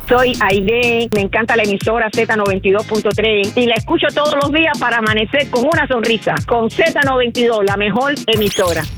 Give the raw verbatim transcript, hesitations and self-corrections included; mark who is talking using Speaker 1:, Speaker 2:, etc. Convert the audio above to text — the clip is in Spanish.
Speaker 1: Soy Aide, me encanta la emisora Z noventa y dos punto tres y la escucho todos los días para amanecer con una sonrisa. Con Z noventa y dos, la mejor emisora.